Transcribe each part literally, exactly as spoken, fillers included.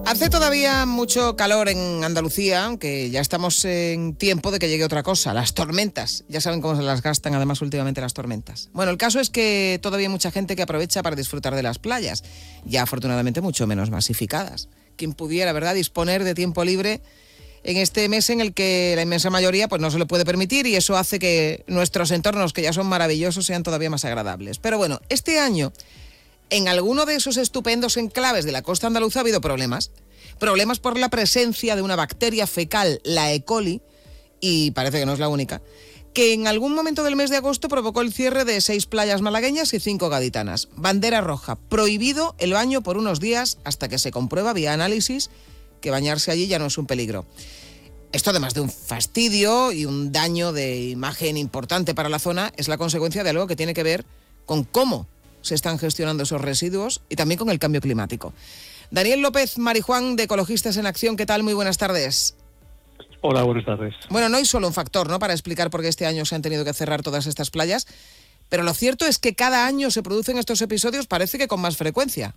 Hace todavía mucho calor en Andalucía, aunque ya estamos en tiempo de que llegue otra cosa, las tormentas. Ya saben cómo se las gastan además últimamente las tormentas. Bueno, el caso es que todavía hay mucha gente que aprovecha para disfrutar de las playas, ya afortunadamente mucho menos masificadas. Quien pudiera, ¿verdad?, disponer de tiempo libre en este mes en el que la inmensa mayoría pues no se lo puede permitir, y eso hace que nuestros entornos, que ya son maravillosos, sean todavía más agradables. Pero bueno, este año, en alguno de esos estupendos enclaves de la costa andaluza ha habido problemas. Problemas por la presencia de una bacteria fecal, la E. coli, y parece que no es la única, que en algún momento del mes de agosto provocó el cierre de seis playas malagueñas y cinco gaditanas. Bandera roja, prohibido el baño por unos días hasta que se comprueba vía análisis que bañarse allí ya no es un peligro. Esto, además de un fastidio y un daño de imagen importante para la zona, es la consecuencia de algo que tiene que ver con cómo se están gestionando esos residuos y también con el cambio climático. Daniel López Marijuán, de Ecologistas en Acción, ¿qué tal? Muy buenas tardes. Hola, buenas tardes. Bueno, no hay solo un factor, ¿no?, para explicar por qué este año se han tenido que cerrar todas estas playas, pero lo cierto es que cada año se producen estos episodios, parece que con más frecuencia.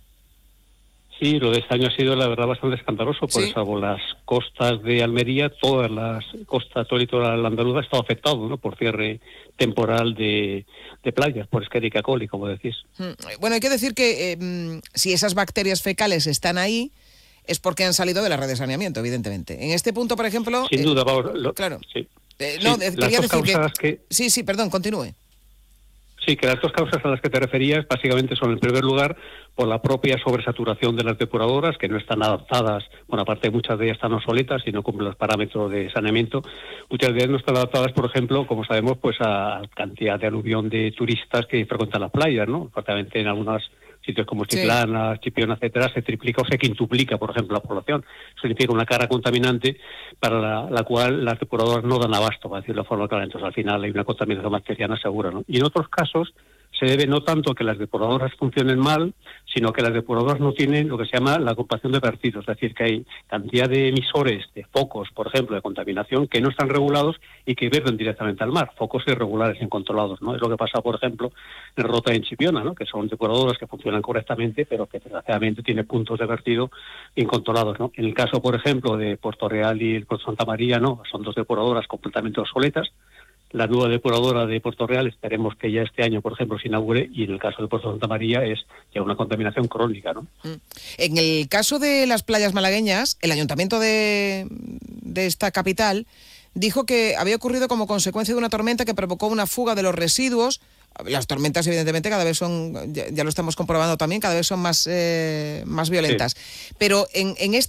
Sí, lo de este año ha sido, la verdad, bastante escandaloso, por Sí. salvo las costas de Almería, todas las costas, todo el litoral andaluz ha estado afectado, ¿no?, por cierre temporal de, de playas, por Escherichia coli, como decís. Bueno, hay que decir que eh, si esas bacterias fecales están ahí, es porque han salido de la red de saneamiento, evidentemente. En este punto, por ejemplo... Sin eh, duda, vamos, lo, claro. Sí. Eh, no, sí, eh, las quería dos decir causas que... que... Sí, sí, perdón, continúe. Sí, que las dos causas a las que te referías básicamente son, en primer lugar, por la propia sobresaturación de las depuradoras, que no están adaptadas, bueno, aparte muchas de ellas están obsoletas y no cumplen los parámetros de saneamiento. Muchas de ellas no están adaptadas, por ejemplo, como sabemos, pues a cantidad de aluvión de turistas que frecuentan las playas, ¿no? Prácticamente en algunos sitios como Chiclana, sí. Chipiona, etcétera, se triplica o se quintuplica, por ejemplo, la población. Eso significa una carga contaminante para la, la cual las depuradoras no dan abasto, para decirlo de forma clara. Entonces, al final hay una contaminación bacteriana segura, ¿no? Y en otros casos se debe no tanto a que las depuradoras funcionen mal, sino que las depuradoras no tienen lo que se llama la agrupación de vertidos, es decir, que hay cantidad de emisores, de focos, por ejemplo, de contaminación, que no están regulados y que verten directamente al mar, focos irregulares, incontrolados, ¿no? Es lo que pasa, por ejemplo, en Rota y en Chipiona, ¿no?, que son depuradoras que funcionan correctamente, pero que desgraciadamente tienen puntos de vertido incontrolados, ¿no? En el caso, por ejemplo, de Puerto Real y el Puerto Santa María, no, son dos depuradoras completamente obsoletas. La nueva depuradora de Puerto Real esperemos que ya este año, por ejemplo, se inaugure, y en el caso de Puerto Santa María es ya una contaminación crónica, ¿no? En el caso de las playas malagueñas, el ayuntamiento de, de esta capital dijo que había ocurrido como consecuencia de una tormenta que provocó una fuga de los residuos. Las tormentas, evidentemente, cada vez son, ya, ya lo estamos comprobando también, cada vez son más, eh, más violentas. Sí. Pero en, en este